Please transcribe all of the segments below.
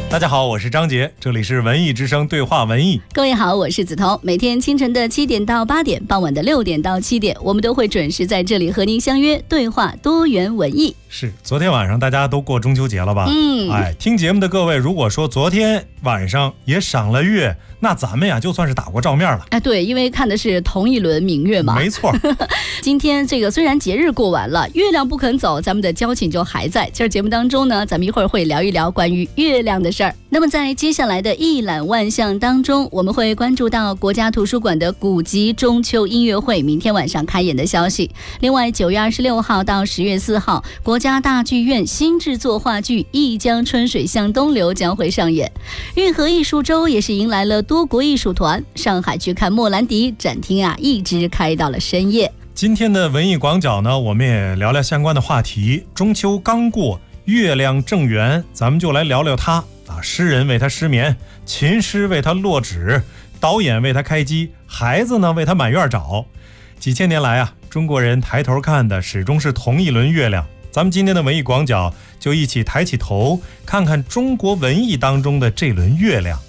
大家好，我是张杰，这里是文艺之声对话文艺。 各位好，我是梓潼。每天清晨的7点到8点，傍晚的6点到7点，我们都会准时在这里和您相约对话多元文艺。 是，昨天晚上大家都过中秋节了吧？听节目的各位，如果说昨天晚上也赏了月，那咱们呀就算是打过照面了。 对，因为看的是同一轮明月嘛。 没错。 今天这个虽然节日过完了，月亮不肯走，咱们的交情就还在。今儿节目当中呢，咱们一会儿会聊一聊关于月亮的事儿。那么在接下来的一览万象当中，我们会关注到国家图书馆的古籍中秋音乐会明天晚上开演的消息。另外9月26号到10月4号，国家大剧院新制作话剧《一江春水向东流》将会上演。运河艺术周也是迎来了多国艺术团，上海去看莫兰迪展厅一直开到了深夜。 今天的文艺广角呢，我们也聊聊相关的话题。中秋刚过，月亮正圆，咱们就来聊聊它诗人为他失眠，琴师为他落纸，导演为他开机，孩子呢为他满院找。几千年来中国人抬头看的始终是同一轮月亮。咱们今天的文艺广角就一起抬起头，看看中国文艺当中的这轮月亮。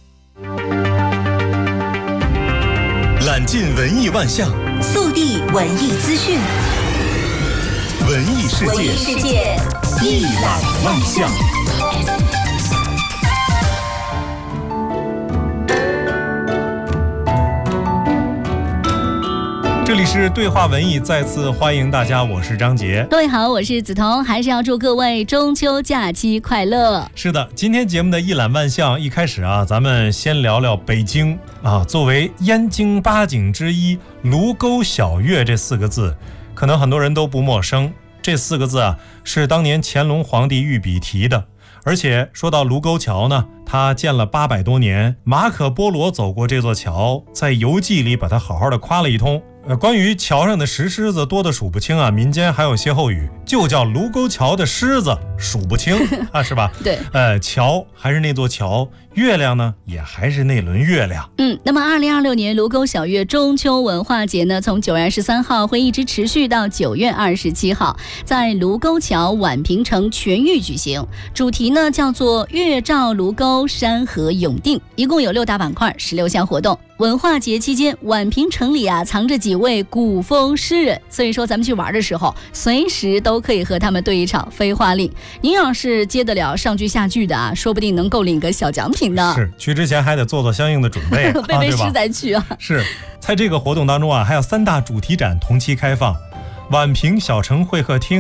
揽尽文艺万象， 速递文艺资讯， 文艺世界一览万象。 这里是对话文艺，再次欢迎大家，我是张杰。 各位好，我是梓潼，还是要祝各位中秋假期快乐。 是的，今天节目的一览万象，一开始咱们先聊聊北京作为燕京八景之一，卢沟晓月这4个字，可能很多人都不陌生。这4个字是当年乾隆皇帝御笔题的。而且说到卢沟桥呢，它建了800多年，马可波罗走过这座桥，在游记里把它好好的夸了一通。关于桥上的石狮子多得数不清民间还有歇后语，就叫卢沟桥的狮子数不清是吧？ 对， 桥还是那座桥，月亮呢也还是那轮月亮。 那么2026年卢沟晓月中秋文化节呢，从9月13号会一直持续到9月27号，在卢沟桥宛平城全域举行。主题呢叫做月照卢沟，山河永定，一共有6大板块，16项活动。文化节期间，宛平城里藏着几位古风诗人，所以说咱们去玩的时候，随时都可以和他们对一场飞花令。您要是接得了上句下句的说不定能够领个小奖品呢。 是，去之前还得做相应的准备， 背诗再去是，在这个活动当中还有3大主题展同期开放：宛平小城会客厅、